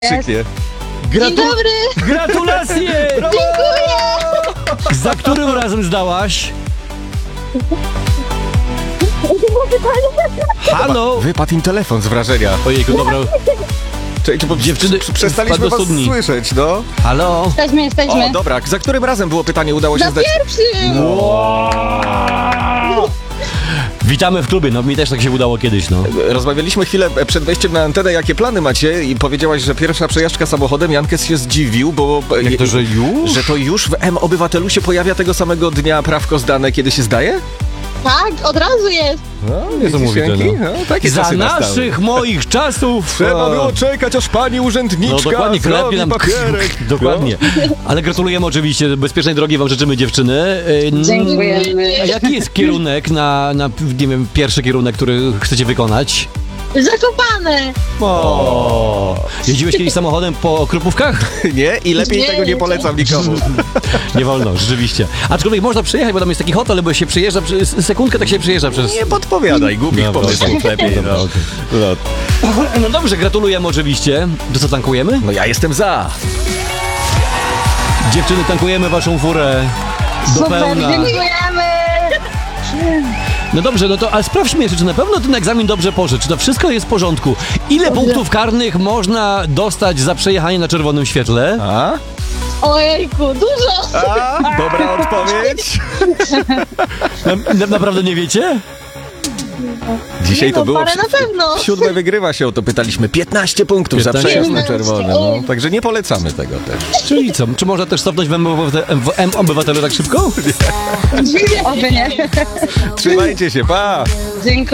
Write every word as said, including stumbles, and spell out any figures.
Krzyknie. Gratu- Dzień dobry! Gratulacje! Dziękuję! Za którym razem zdałaś? Halo? Wypadł im telefon z wrażenia. Ojejku, dobra. Czekaj, bo Dziewczyny, prze- przestaliśmy wpadł do was studni. słyszeć, no. Halo? Jesteśmy, jesteśmy. O, dobra, za którym razem było pytanie, udało się Za zdać? pierwszym! Witamy w klubie, no mi też tak się udało kiedyś, no. Rozmawialiśmy chwilę przed wejściem na antenę, jakie plany macie i powiedziałaś, że pierwsza przejażdżka samochodem. Jankes się zdziwił, bo... Jak to, że już? Że to już w M-Obywatelu się pojawia tego samego dnia prawko zdane, kiedy się zdaje? Tak, od razu jest. No, Niesamowite, widzisz, no. Janki? No, takie Za czasy nastały. naszych, moich czasów! Trzeba e, było czekać, aż pani urzędniczka No dokładnie, zrobi klepie nam papierek. Dokładnie. Ale gratulujemy oczywiście, bezpiecznej drogi wam życzymy, dziewczyny. E, Dziękujemy. A jaki jest kierunek na, na, nie wiem, pierwszy kierunek, który chcecie wykonać? Zakopane! O, jeździłeś kiedyś samochodem po Krupówkach? Nie? I lepiej Nie, tego nie nie. polecam nikomu. Nie wolno, rzeczywiście. Aczkolwiek można przyjechać, bo tam jest taki hotel, bo się przyjeżdża, przez sekundkę tak się przyjeżdża przez... Nie podpowiadaj, głupich Dobra, pomysłów okej. lepiej. Dobra, No. okej. No. No dobrze, gratulujemy oczywiście. To co, tankujemy? no ja jestem za. Dziewczyny, tankujemy waszą furę do Super, pełna. dziękujemy! No dobrze, no to ale sprawdźmy jeszcze, czy na pewno ten egzamin dobrze poszedł, czy to wszystko jest w porządku. Ile Dobrze. punktów karnych można dostać za przejechanie na czerwonym świetle? A? Ojejku, dużo! A? Dobra odpowiedź. Na, na, naprawdę nie wiecie? Dzisiaj Nie to no, było... parę na pewno. Siódme wygrywa się, o to pytaliśmy. piętnaście punktów za piętnaście. przejazd na czerwone. No. Oj. Także nie polecamy tego też. Czyli co, czy można też stopnąć w M-Obywatelu w M-Obywatelu tak szybko? Oby nie. Trzymajcie się, pa! Dziękuję.